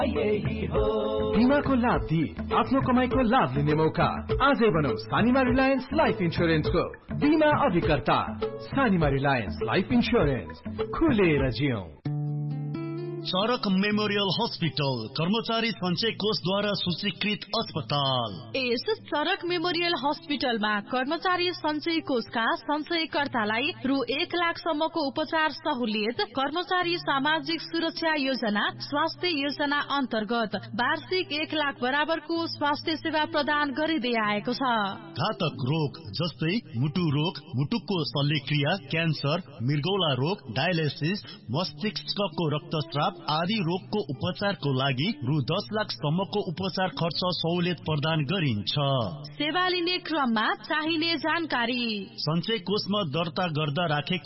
बीमाको लाभ दिई आफ्नो कमाईको लाभ लिने मौका। आजै बनौ सानिमा रिलायन्स लाइफ इन्स्योरेन्सको बीमा अभिकर्ता। सानिमा रिलायन्स लाइफ इन्स्योरेन्स, खुलेर जियौं। सडक मेमोरियल हस्पिटल कर्मचारी सञ्चय कोषद्वारा सूचीकृत अस्पताल। यस सडक मेमोरियल हस्पिटलमा कर्मचारी सञ्चय कोषका सञ्चयकर्तालाई रु 1 लाखसम्मको उपचार सहुलियत, कर्मचारी सामाजिक सुरक्षा योजना, स्वास्थ्य योजना अन्तर्गत वार्षिक 1 लाख बराबरको स्वास्थ्य सेवा प्रदान गरिँदै आएको छ। घातक रोग जस्तै मुटु रोग, मुटुको शल्यक्रिया, क्यान्सर, मृगौला रोग, डायलिसिस, मस्तिष्कको रक्तस्राव आदि रोगको उपचारको लागि रु 10 लाखसम्मको उपचार खर्च सहुलियत प्रदान गरिन्छ। सेवा लिने क्रममा चाहिने जानकारी। सञ्चय कोषमा दर्ता गर्दा राखेको